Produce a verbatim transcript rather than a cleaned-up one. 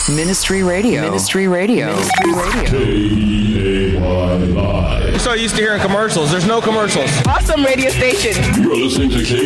Ministry Radio. Ministry Radio. Ministry Radio. K E A Y Live. I'm so used to hearing commercials. There's no commercials. Awesome radio station. You're listening to K